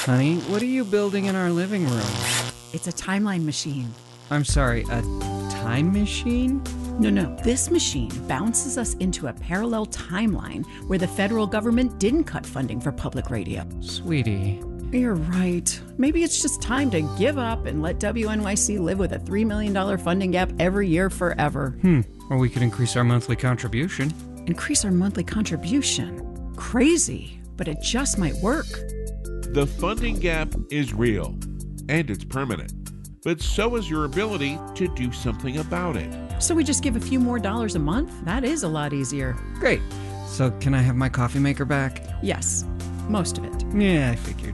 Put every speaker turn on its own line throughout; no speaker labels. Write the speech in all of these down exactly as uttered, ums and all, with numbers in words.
Honey, what are you building in our living room?
It's a timeline machine.
I'm sorry, a time machine?
No, no. This machine bounces us into a parallel timeline where the federal government didn't cut funding for public radio.
Sweetie.
You're right. Maybe it's just time to give up and let W N Y C live with a three million dollars funding gap every year forever.
Hmm. Or we could increase our monthly contribution.
Increase our monthly contribution? Crazy, but it just might work.
The funding gap is real, and it's permanent. But so is your ability to do something about it.
So we just give a few more dollars a month? That is a lot easier.
Great. So can I have my coffee maker back?
Yes, most of it.
Yeah, I figured.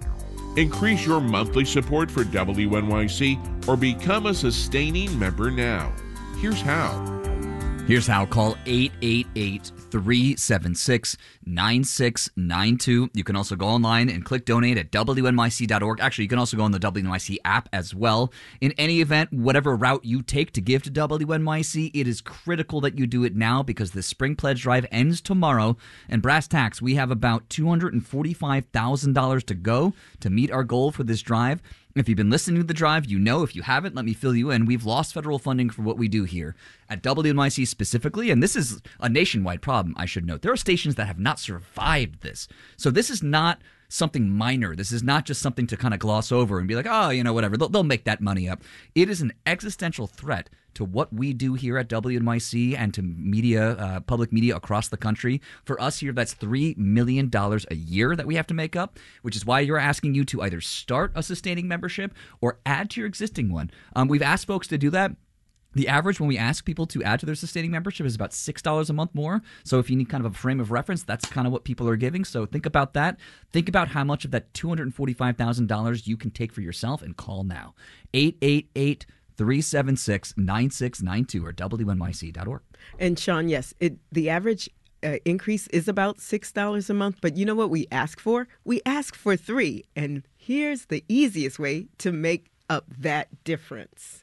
Increase your monthly support for W N Y C or become a sustaining member now. Here's how.
Here's how. Call eight eight eight, three seven six, nine six nine two. You can also go online and click donate at W N Y C dot org. Actually, you can also go on the W N Y C app as well. In any event, whatever route you take to give to W N Y C, it is critical that you do it now because the Spring Pledge Drive ends tomorrow. And brass tacks, we have about two hundred forty-five thousand dollars to go to meet our goal for this drive. If you've been listening to the drive, you know. If you haven't, let me fill you in. We've lost federal funding for what we do here at W N Y C specifically, and this is a nationwide problem, I should note. There are stations that have not survived this. So this is not something minor. This is not just something to kind of gloss over and be like, oh, you know, whatever. They'll, they'll make that money up. It is an existential threat to what we do here at W N Y C and to media, uh, public media across the country. For us here, that's three million dollars a year that we have to make up, which is why you're asking you to either start a sustaining membership or add to your existing one. Um, we've asked folks to do that. The average when we ask people to add to their sustaining membership is about six dollars a month more. So if you need kind of a frame of reference, that's kind of what people are giving. So think about that. Think about how much of that two hundred forty-five thousand dollars you can take for yourself and call now. eight eight eight, three seven six, nine six nine two or W N Y C dot org.
And Sean, yes, it the average uh, increase is about six dollars a month. But you know what we ask for? We ask for three. And here's the easiest way to make up that difference.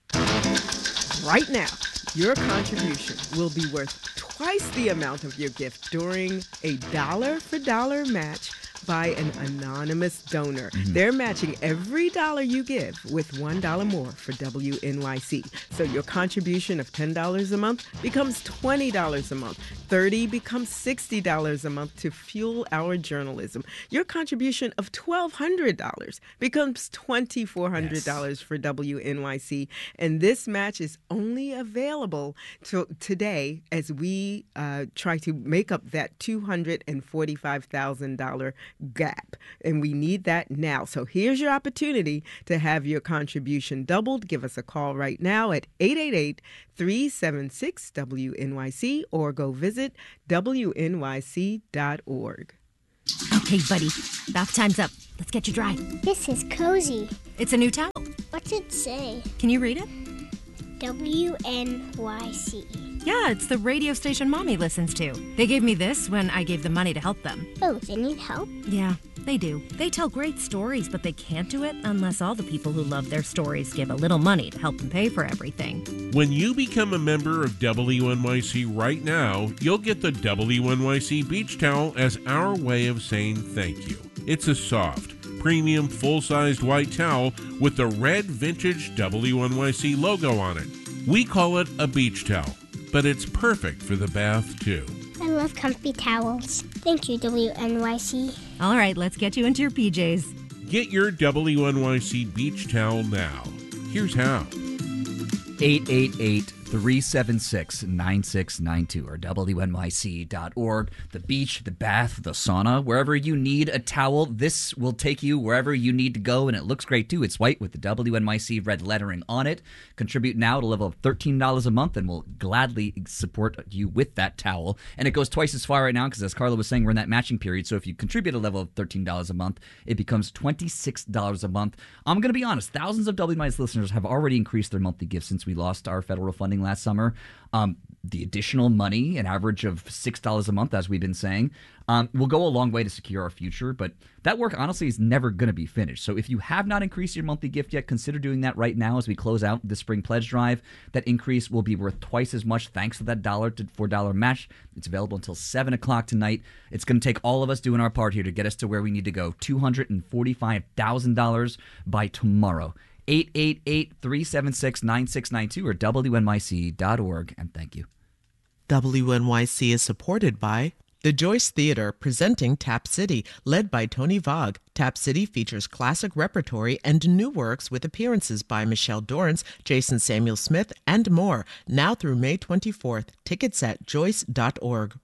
Right now, your contribution will be worth twice the amount of your gift during a dollar-for-dollar match by an anonymous donor. Mm-hmm. They're matching every dollar you give with one dollar more for W N Y C. So your contribution of ten dollars a month becomes twenty dollars a month. thirty dollars becomes sixty dollars a month to fuel our journalism. Your contribution of twelve hundred dollars becomes two thousand four hundred dollars yes. for W N Y C. And this match is only available to today as we uh, try to make up that two hundred forty-five thousand dollars gap. And we need that now. So here's your opportunity to have your contribution doubled. Give us a call right now at eight eight eight, three seven six, W N Y C or go visit W N Y C dot org.
Okay, buddy. Bath time's up. Let's get you dry.
This is cozy.
It's a new towel.
What's it say?
Can you read it?
W N Y C.
Yeah, it's the radio station Mommy listens to. They gave me this when I gave them money to help them.
Oh, they need help?
Yeah, they do. They tell great stories, but they can't do it unless all the people who love their stories give a little money to help them pay for everything.
When you become a member of W N Y C right now, you'll get the W N Y C beach towel as our way of saying thank you. It's a soft, premium, full-sized white towel with the red vintage W N Y C logo on it. We call it a beach towel, but it's perfect for the bath, too.
I love comfy towels. Thank you, W N Y C.
All right, let's get you into your P Js.
Get your W N Y C beach towel now. Here's how.
eight eight eight, three seven six, nine six nine two or W N Y C dot org. The beach, the bath, the sauna, wherever you need a towel, this will take you wherever you need to go, and it looks great too. It's white with the W N Y C red lettering on it. Contribute now at a level of thirteen dollars a month, and we'll gladly support you with that towel. And it goes twice as far right now because, as Carla was saying, we're in that matching period. So if you contribute a level of thirteen dollars a month, it becomes twenty-six dollars a month. I'm going to be honest, thousands of W N Y C listeners have already increased their monthly gifts since we lost our federal funding dancing last summer. Um, the additional money, an average of six dollars a month, as we've been saying, um, will go a long way to secure our future. But that work, honestly, is never going to be finished. So if you have not increased your monthly gift yet, consider doing that right now as we close out the spring pledge drive. That increase will be worth twice as much thanks to that dollar to four dollars match. It's available until seven o'clock tonight. It's going to take all of us doing our part here to get us to where we need to go, two hundred forty-five thousand dollars by tomorrow. eight eight eight, three seven six, nine six nine two or W N Y C dot org, and thank you.
W N Y C is supported by the Joyce Theater, presenting Tap City, led by Tony Vogue. Tap City features classic repertory and new works with appearances by Michelle Dorrance, Jason Samuel Smith, and more, now through May twenty-fourth. Tickets at joyce dot org.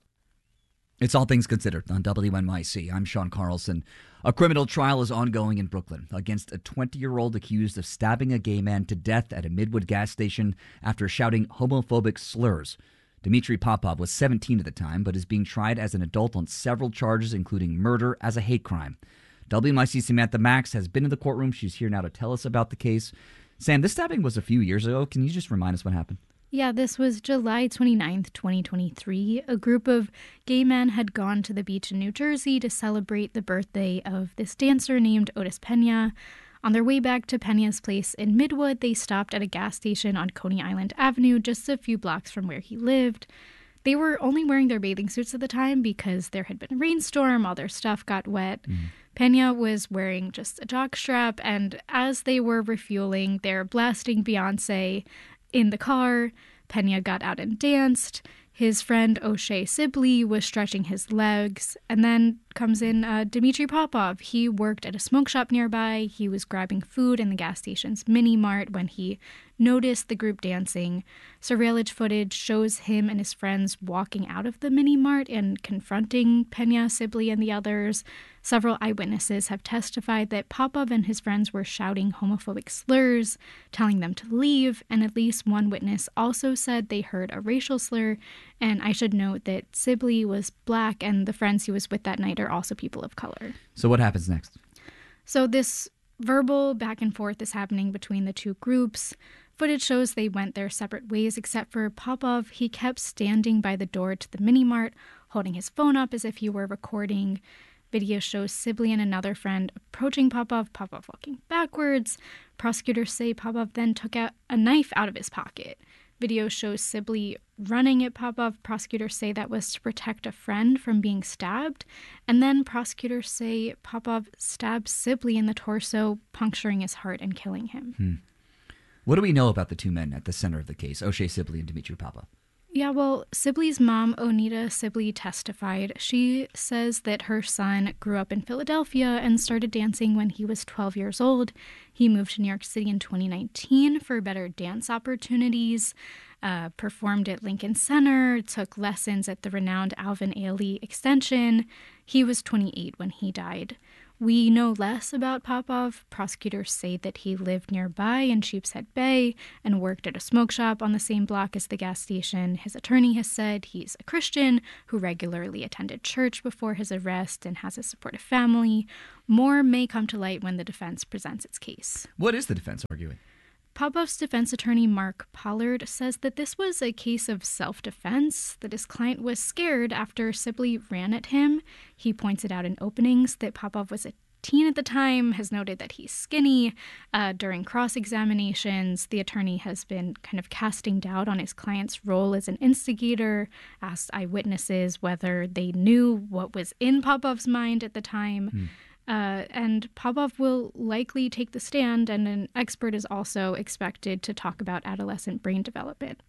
It's All Things Considered on W N Y C. I'm Sean Carlson. A criminal trial is ongoing in Brooklyn against a twenty-year-old accused of stabbing a gay man to death at a Midwood gas station after shouting homophobic slurs. Dmitry Popov was seventeen at the time, but is being tried as an adult on several charges, including murder as a hate crime. W N Y C Samantha Max has been in the courtroom. She's here now to tell us about the case. Sam, this stabbing was a few years ago. Can you just remind us what happened?
Yeah, this was July twenty-ninth, twenty twenty-three. A group of gay men had gone to the beach in New Jersey to celebrate the birthday of this dancer named Otis Pena. On their way back to Pena's place in Midwood, they stopped at a gas station on Coney Island Avenue, just a few blocks from where he lived. They were only wearing their bathing suits at the time because there had been a rainstorm, all their stuff got wet. Mm. Pena was wearing just a jockstrap, and as they were refueling, they're blasting Beyonce in the car. Pena got out and danced. His friend O'Shea Sibley was stretching his legs. And then comes in uh, Dmitry Popov. He worked at a smoke shop nearby. He was grabbing food in the gas station's mini mart when he noticed the group dancing. Surveillance footage shows him and his friends walking out of the mini mart and confronting Pena, Sibley, and the others. Several eyewitnesses have testified that Popov and his friends were shouting homophobic slurs, telling them to leave, and at least one witness also said they heard a racial slur. And I should note that Sibley was black, and the friends he was with that night are also people of color.
So what happens next?
So this verbal back and forth is happening between the two groups. Footage shows they went their separate ways, except for Popov. He kept standing by the door to the mini-mart, holding his phone up as if he were recording. Video shows Sibley and another friend approaching Popov, Popov walking backwards. Prosecutors say Popov then took out a knife out of his pocket. Video shows Sibley running at Popov. Prosecutors say that was to protect a friend from being stabbed. And then prosecutors say Popov stabbed Sibley in the torso, puncturing his heart and killing him.
Hmm. What do we know about the two men at the center of the case, O'Shea Sibley and Dmitry Popov?
Yeah, well, Sibley's mom, Onita Sibley, testified. She says that her son grew up in Philadelphia and started dancing when he was twelve years old. He moved to New York City in twenty nineteen for better dance opportunities, uh, performed at Lincoln Center, took lessons at the renowned Alvin Ailey Extension. He was twenty-eight when he died. We know less about Popov. Prosecutors say that he lived nearby in Sheepshead Bay and worked at a smoke shop on the same block as the gas station. His attorney has said he's a Christian who regularly attended church before his arrest and has a supportive family. More may come to light when the defense presents its case.
What is the defense arguing?
Popov's defense attorney, Mark Pollard, says that this was a case of self-defense, that his client was scared after Sibley ran at him. He points it out in openings that Popov was a teen at the time, has noted that he's skinny. Uh, during cross-examinations, the attorney has been kind of casting doubt on his client's role as an instigator, asked eyewitnesses whether they knew what was in Popov's mind at the time. Hmm. Uh, and Popov will likely take the stand, and an expert is also expected to talk about adolescent brain development.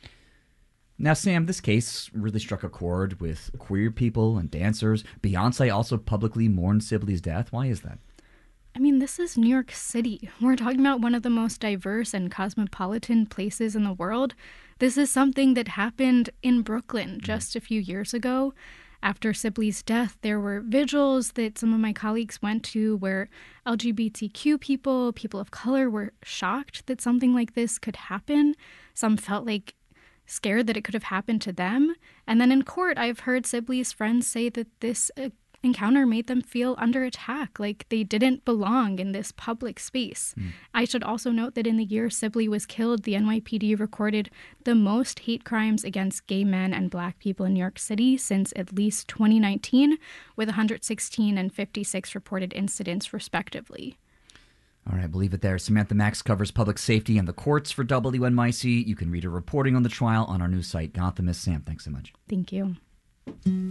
Now, Sam, this case really struck a chord with queer people and dancers. Beyonce also publicly mourned Sibley's death. Why is that?
I mean, this is New York City. We're talking about one of the most diverse and cosmopolitan places in the world. This is something that happened in Brooklyn just a few years ago. After Sibley's death, there were vigils that some of my colleagues went to where L G B T Q people, people of color, were shocked that something like this could happen. Some felt like scared that it could have happened to them. And then in court, I've heard Sibley's friends say that this uh, encounter made them feel under attack, like they didn't belong in this public space. Mm. I should also note that in the year Sibley was killed, the N Y P D recorded the most hate crimes against gay men and Black people in New York City since at least twenty nineteen, with one hundred sixteen and fifty-six reported incidents, respectively.
All right, believe it there. Samantha Max covers public safety and the courts for W N Y C. You can read her reporting on the trial on our news site, Gothamist. Sam, thanks so much.
Thank you.